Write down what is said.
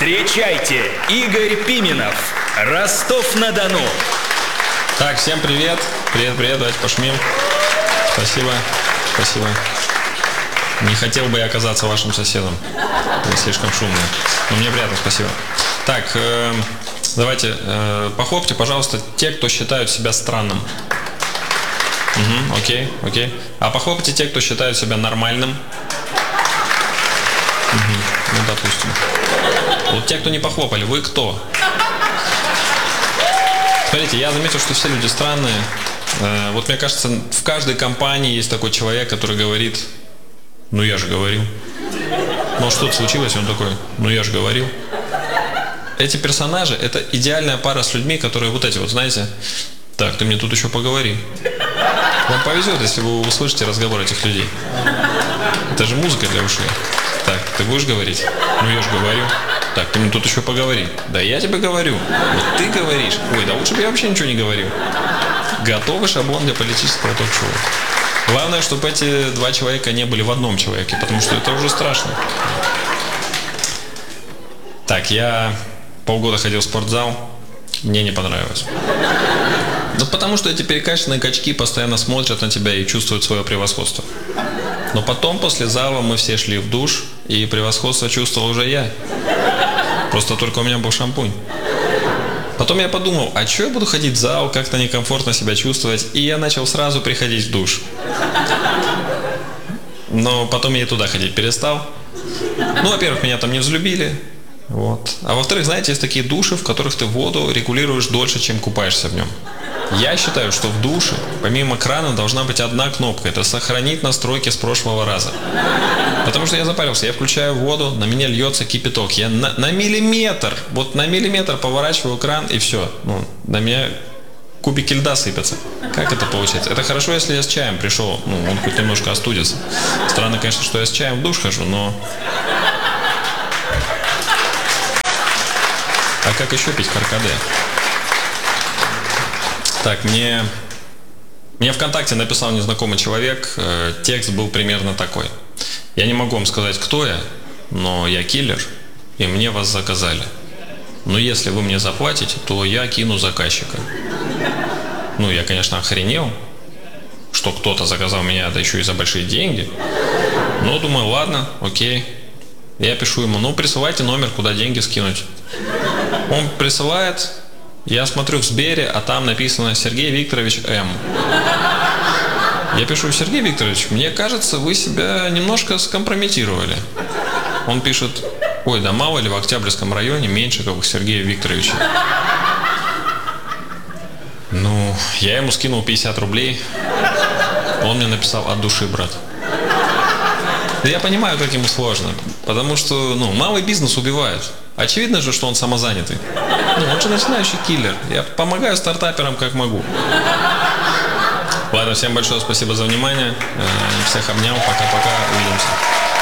Встречайте, Игорь Пименов, Ростов-на-Дону. Так, всем привет. Привет, давайте пошумим. Спасибо. Не хотел бы я оказаться вашим соседом. Вы слишком шумные. Но мне приятно, спасибо. Так, давайте, похлопайте, пожалуйста, те, кто считают себя странным. Окей. А похлопайте те, кто считают себя нормальным. Ну, допустим. Вот те, кто не похлопали, вы кто? Смотрите, я заметил, что все люди странные. Вот мне кажется, в каждой компании есть такой человек, который говорит: ну я же говорил. Ну что-то случилось, он такой: ну я же говорил. Эти персонажи — это идеальная пара с людьми, которые вот эти вот, знаете: так, ты мне тут еще поговори. Вам повезет, если вы услышите разговор этих людей. Это же музыка для ушей. Так, ты будешь говорить? Ну я же говорю. Так, ты мне тут еще поговори. Да я тебе говорю. Вот ты говоришь. Ой, да лучше бы я вообще ничего не говорил. Готовый шаблон для политического ток-шоу. Главное, чтобы эти два человека не были в одном человеке, потому что это уже страшно. Так, я полгода ходил в спортзал. Мне не понравилось. Ну, потому что эти перекачанные качки постоянно смотрят на тебя и чувствуют свое превосходство. Но потом, после зала, мы все шли в душ, и превосходство чувствовал уже я. Просто только у меня был шампунь. Потом я подумал, а что я буду ходить в зал, как-то некомфортно себя чувствовать, и я начал сразу приходить в душ. Но потом я и туда ходить перестал. Ну, во-первых, меня там не взлюбили. Вот. А во-вторых, знаете, есть такие души, в которых ты воду регулируешь дольше, чем купаешься в нем. Я считаю, что в душе, помимо крана, должна быть одна кнопка. Это сохранить настройки с прошлого раза. Потому что я запарился, я включаю воду, на меня льется кипяток. Я на миллиметр, вот на миллиметр поворачиваю кран, и все. Ну, на меня кубики льда сыпятся. Как это получается? Это хорошо, если я с чаем пришел, ну, он хоть немножко остудится. Странно, конечно, что я с чаем в душ хожу, но... А как еще пить каркаде? Так, мне ВКонтакте написал незнакомый человек, текст был примерно такой: я не могу вам сказать, кто я, но я киллер, и мне вас заказали. Но если вы мне заплатите, то я кину заказчика. Ну, я, конечно, охренел, что кто-то заказал меня, да еще и за большие деньги. Но думаю, ладно, окей. Я пишу ему: ну, присылайте номер, куда деньги скинуть. Он присылает. Я смотрю в Сбере, а там написано Сергей Викторович М. Я пишу: Сергей Викторович, мне кажется, вы себя немножко скомпрометировали. Он пишет: ой, да мало ли в Октябрьском районе Меньшиковых Сергея Викторовича. Ну, я ему скинул 50 рублей. Он мне написал: от души, брат. Да я понимаю, как ему сложно. Потому что, ну, малый бизнес убивает. Очевидно же, что он самозанятый. Ну, он же начинающий киллер. Я помогаю стартаперам, как могу. Ладно, всем большое спасибо за внимание. Всех обнял. Пока-пока. Увидимся.